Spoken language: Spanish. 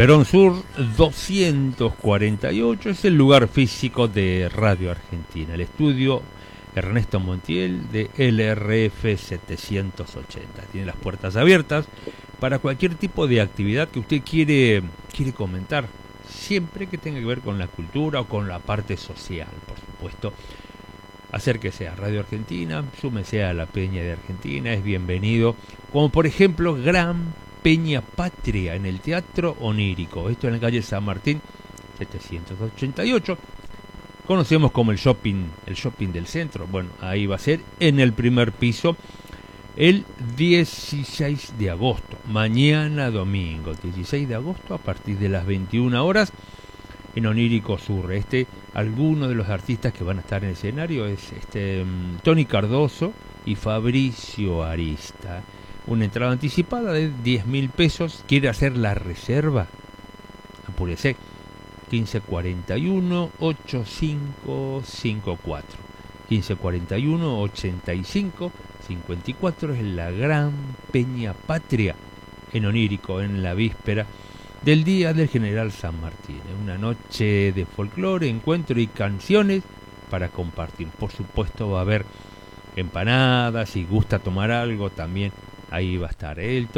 Perón Sur 248 es el lugar físico de Radio Argentina, el estudio Ernesto Montiel de LRF 780. Tiene las puertas abiertas para cualquier tipo de actividad que usted quiere comentar, siempre que tenga que ver con la cultura o con la parte social, por supuesto. Acérquese a Radio Argentina, súmese a la Peña de Argentina, es bienvenido, como por ejemplo Gran Peña Patria en el Teatro Onírico, esto en la calle San Martín 788, conocemos como el shopping del centro. Bueno, ahí va a ser en el primer piso el 16 de agosto, mañana domingo 16 de agosto a partir de las 21 horas en Onírico Sur. Algunos de los artistas que van a estar en el escenario es Tony Cardoso y Fabricio Arista. Una entrada anticipada de 10.000 pesos. ¿Quiere hacer la reserva? Apúrese. 1541-8554. 1541-8554 es la Gran Peña Patria en Onírico, en la víspera del Día del General San Martín. Una noche de folclore, encuentro y canciones para compartir. Por supuesto va a haber empanadas, si gusta tomar algo también ahí va a estar.